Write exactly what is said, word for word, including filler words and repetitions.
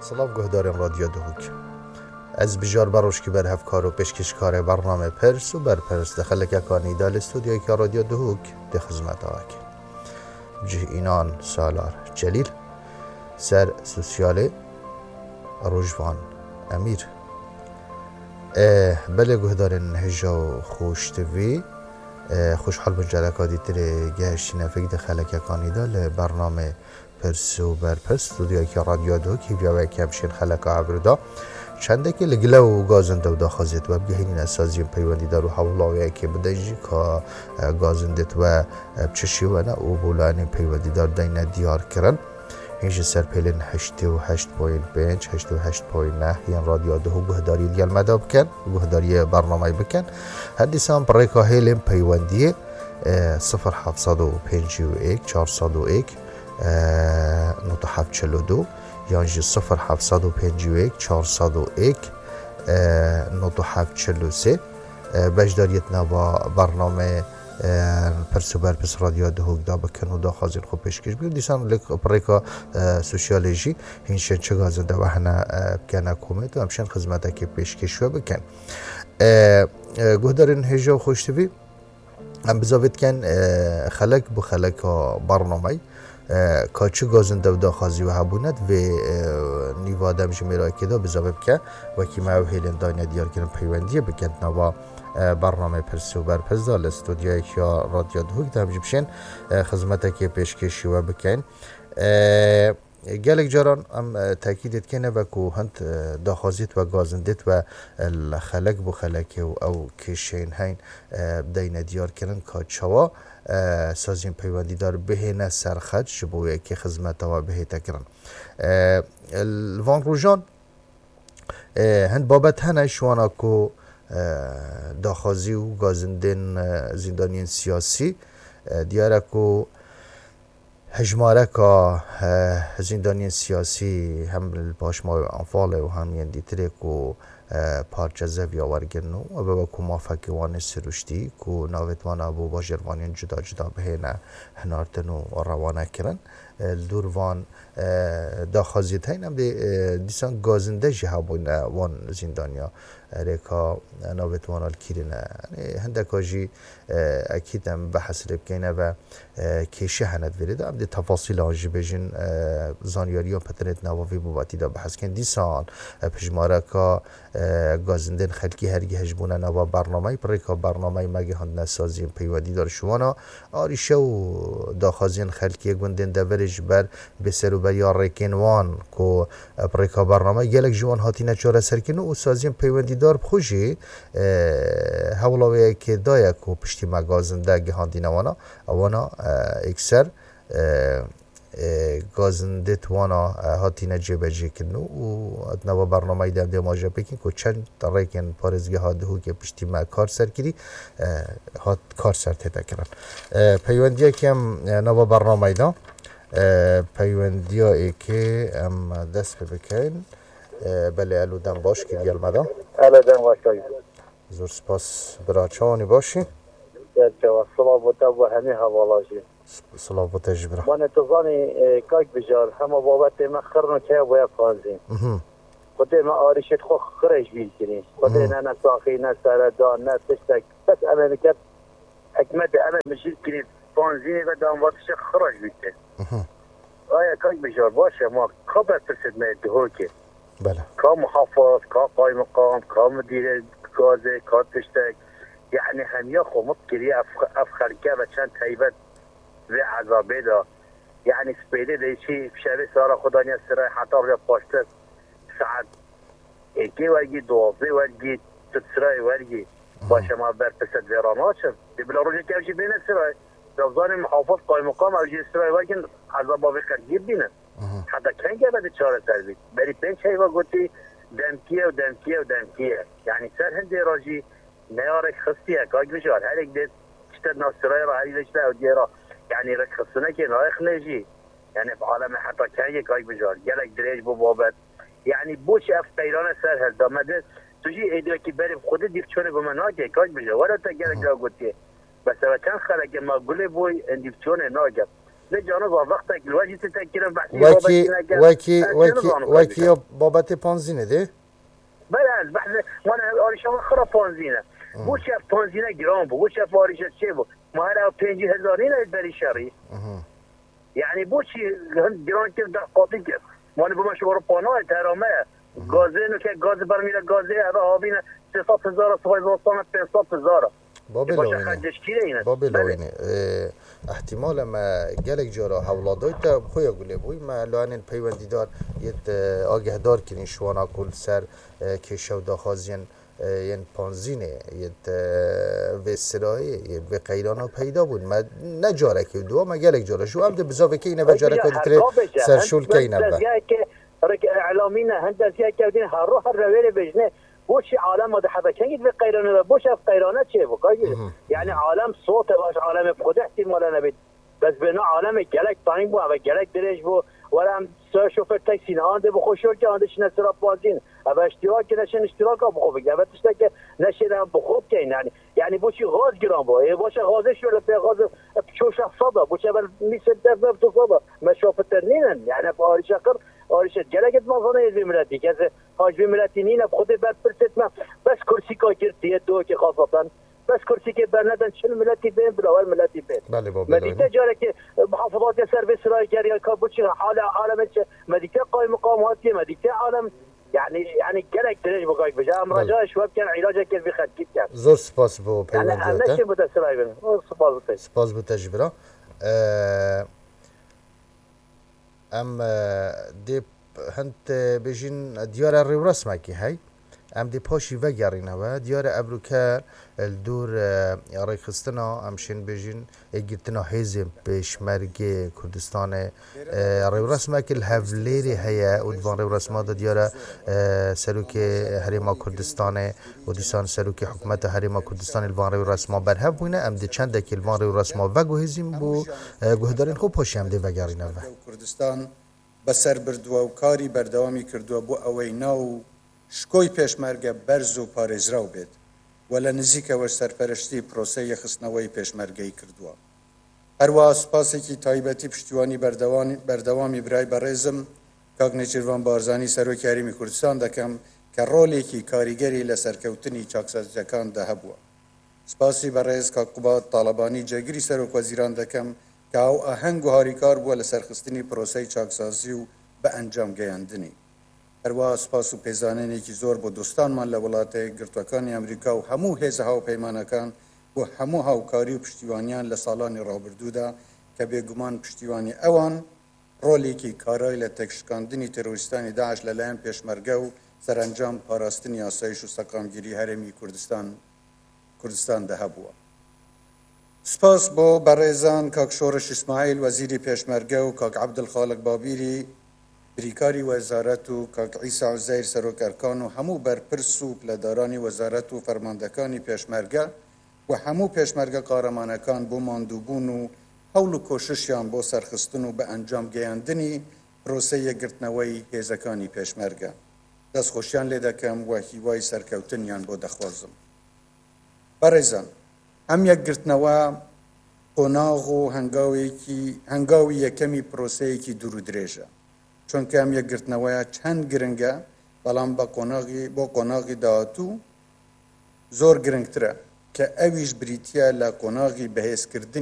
سلاف گهدارم رادیو دهوک از بجار باروش کی بر هفکار و پیشکشکار برنامه پرس و بر پرس دخل که کانی دال استودیوی که رادیو دهوک ده خدمت آوک جه اینان سالار جلیل سر سوسیال روجوان امیر بله گهدارن هجا خوش توی خوشحال بنجلک آدی تره گهشتی نفک دخل که کانی دال برنامه پرس و بر پرس استودیوی که رادیو دهوک بیاوه که بشین خلق عبردا چنده که لگله و گازنده و داخازیت و بگهینین اسازیم پیوندی دار و حولاویه که بدهجی که گازندت و بچشی و نه و بولانی پیوندی دار دینه دیار کرن هنجی سر پیلین هشت و هشت پوین پنج هشت و هشت پوین نه یعن رادیو دهو گهداری دیال مدا بکن گهداری برنامه بکن هدی سام بریکا هیلیم پیوندی صفر هفتصد و پنج و یک چهارصد و یک نقطه هفت چهل و دو یعنی صفر هفتصد و پنج و یک چهارصد و یک نقطه هفت چهل و سه بجداریتنا با برنامه پرس و برپس رادیو دهوک دا بکن و دا خازین خوب پیشکش بگیر دیسان لک پریکا سوسیالجی هینشن چه گازنده و هنه بکنه کومت و همشن خدمته که پیشکش و بکن گهدارین هجا خوش تبی هم بزاوید کن خلق بو خلق برنامه که چه گازنده و داخازی و هبوند و نیوادم جمیرای که دا بزاوید که و که ما هیلین داینه دیار کنم پیوندیه بکند نوا برنامه پرس و برپرس دال استودیوی که رادیو دهوک دا همجی بشین خدمته که پیشکشی و بکن گلک جاران هم تاکیدت کنه و که هند داخازیت و گازندت و خلق بو خلق او کشین هین داینه دیار کنن که چوا سازیم پیوندی دار بهینه سرخط شبویه که خدمت و بهی تکرن الوان روژان هند بابت هنه شوانا که داخازی و گازندین زندانین سیاسی دیاره که هجماره که زندانین سیاسی هم پاشمای انفاله و هم یندی تره که پارچه زوی آورگرن و با که مافکی وان سروشتی که ناویتوان ابو با جروانین جدا جدا بهینه هنارتن و روانه کرن دور وان داخازیت هین هم دیسان گازنده جه بوینه وان زندانیا ریکا ناویتوان الکیرینه هنده کاجی اکید هم بحث بکنه و کیشه هند ویرده هم دی تفاصیل آنجی بجین زانیاری و پترنت نواوی بواتی دا بحث کن دیسان پجماره که گازندین خلکی هرگی هجبونه نوا برنامه پریکا برنامه مگه هند نسازیم پیودی دار شوانا آریشه و داخازین خلکی گوندین دورج بر بسر و بریا ریکنوان که پریکا برنامه گلک جوان هاتی نچاره سرکن و سازیم پیودی دار بخوشی حولاوی که دایا که پشتی مگازنده گهاندی نوانا اوانا اکسر گازنده توانا هاتی نجیبه جی کنو و ادنوا برنامه دم دم آجا بکن که چند ریکن پارزگه ها دهو که پشتی ما کار سر کری هات کار سر تیتا کرن پیوندیه که هم نوا برنامه دا پیوندیه ای که هم دست بکن بله الو دم باش که دیال مدا الو دم باش که زور سپاس براچانی باشی جوا صلابت و همه حوالاشی صلابت جبرا من اتظاني كاك بجار هما بابات ما خرنا كيا ويا فانزين قلت ما آريشت خو خرج بيجري قلت انا ساقي ناس سردان ناس تشتك بس انا نكت اكمد انا مشيت كريت فانزين قدام وقتش خرج بيجري آیا كاك بجار باشه ما خبر ترسد ما دهوكي بله كا محافظ كا قاي مقام كا مدير غازي كا تشتك يعني هم ياخو مطكري افخر كابا چند تايبت و عذابه دا یعنی سپیده دیشی فشاری سارا خدا نیا سرای حتی بیا پاشته ساعت ایکی ورگی دوازده ورگی تد سرای ورگی باشه ما بر پسد ویران هاشم دی بلا روژه که اوشی بینه سرای دوزان محافظ قای مقام اوشی سرای ورگی عذابه بخیر گیر بینه حتی کنگه بده چاره سر بید بری پنج هیوا گوتی دمکیه و دمکیه و دمکیه یعنی سر هنده راجی نیارک خستیه کاک بشار هر ایک دید چتر ناسترای را هری لشته و دیرا يعني رخصنا كي نايخ نجي يعني في عالم حتى كاي كاي بجار جالك دريج بو بابت يعني بوش اف بيران سر هل دامده تجي ايدو كي بري خود ديف چونه بمناجي كاي بجار ولا تا جالك لا قلتي بس كان خلق ما قولي بوي انديف چونه ناجا لجانا وقتك الواجي تتكلم بحثي وكي وكي وكي وكي بابت بانزينه ده بله بحث وانا آريشا خرا بانزينه بو شاف بانزينه جرام بو شاف آريشا چه بو ما هلا پنج هزارین بری شری يعني بو شي جرام كده دقاقي كده وانا بمشوار بانوال ترامه گازه که گاز برمیره گازه هذا هابینا سیصد هزار صبح وصلنا پانصد هزار بابلوینه بابلوینه احتمال ما گلک جارا حولادای تا خویا گله بوی ما لعنن پیوندیدار یت آگهدار کنین شوانا کل سر که شو داخازین ین پانزینه یت و سرایی یت و قیرانا پیدا بود ما نجاره که دو ما گلک جارا شو هم ده بزاوه که اینه و جاره که دیتره سرشول که اینه با اعلامينا هندسيه كودين هروح الرويل بجنه بوش عالم هذا حدا كان يد قيرانه بوش اف قيرانه شيء يعني عالم صوت باش عالم بخد احتمال انا بيت بس بنا عالم جلك طايم بو جلك دريج بو ولا شوفر تاكسي عنده بخوشور كان عندش نسرا بازين ابا اشتراك نشن اشتراك بخو بقى تشتكي نشن بخو كاين يعني يعني بوشي غاز جرام بو بوش غازش ولا في غاز شو شخصه بوش بل ميسد نفط صدا ما شوف الترنين يعني باري شقر آرش جلگت مازنه از ملتی که از حاج ملتی نینه خود بر پرست ما بس کرسی کا کرد دو که خاصتا بس کرسی که بر ندن چل ملتی بین بلاول ملتی بین بله بابا مدیته جاره که محافظات سرویس رای گریال کابوچی حال عالم چه مدیته قائم مقامات که مدیته عالم يعني يعني جلك درج بقايك بجا ام رجاء شباب كان علاجه كيف بخد كيف كان زور سپاس بو يعني انا شي متسرايبن سپاس بو سپاس بو تجربه ام دی هنت بجین دیار ریورس ماکی هی ام دی پاشی و گرینه و دیار ابروکر الدور یاری خستنا امشین بجین اگتنا حزب پشمرگ کردستان ریورس ماکی الهفلیری هیا و دوان ریورس ما دیار سروک هریما کردستان و دیسان سروک حکومت هریما کردستان الوان ریورس ما برهم بوینه ام دی چند که الوان ریورس ما و گوهزیم بو گوهدارین خوب پاشی ام دی و گرینه و کردستان بسر بردووە و کاری بەردەوامی کردووە بۆ ئەوەی ناو شکۆی پێشمەرگە بەرز و پارێزراو بێت و لە نزیکەوە سەرپەرشتی پرۆسەی خستنەوەی پێشمەرگەی کردووە. هەروەها سوپاسێکی تایبەتی پشتیوانی بەردەوامی برای بەڕێزم کاک نێچیروان بارزانی سەرۆکی هەرێمی کوردستان دەکەم کە ڕۆلێکی کاریگەری لە سەرکەوتنی چاکسازیەکاندا هەبووە. سپاسی بەڕێز کاک قوبات تاڵەبانی جێگیری سەرۆک وەزیران دەکەم کە ئەو ئاهەنگ و هاریکار بووە لە سەرخستنی پرۆسەی چاکسازی و بە ئەنجام گەیاندنی. هەروەها سپاس و پێزانێنێکی زۆر بۆ دۆستانمان لە وڵاتە گرتوەکانی ئەمریکا و هەموو هێزە هاوپەیمانەکان بۆ هەموو هاوکاری و پشتیوانیان لە ساڵانی ڕابردوودا کە بێگومان پشتیوانی ئەوان ڕۆلێکی کارای لە تێکشکاندنی تێرۆریستانی داعش لەلایەن پێشمەرگە و سەرئەنجام پاراستنی ئاسایش و سەقامگیری هەرێمی کوردستان کوردستاندا هەبووە. سپاس بۆ بەڕێزان کاک شۆڕش ئیسماعیل وەزیری پێشمەرگە و کاک عەبدولخالق بابیری بریکاری وەزارەت و کاک عیسا عوزەیر سەرۆکەرکان و هەموو بەرپرس و پلەدارانی وەزارەت و فەرماندەکانی پێشمەرگە و هەموو پێشمەرگە قارەمانەکان بۆ ماندووبوون و هەوڵ و کۆششیان بۆ سەرخستن و بە ئەنجام گەیاندنی پرۆسەی یەکگرتنەوەی هێزەکانی پێشمەرگە. دەستخۆشیان لێ دەکەم و هیوای سەرکەوتنیان بۆ دەخوازم. بەڕێزان، ئەم یەکگرتنەوە قۆناغ و هەنگاوی یەکەمی پرۆسەیەکی دوور و درێژە، چونکە ئەم یەکگرتنەوەیە چەند گرنگە، بەڵام بۆ قۆناغی داهاتوو زۆر گرنگترە کە ئەویش بریتیە لە قۆناغی بەهێزکردن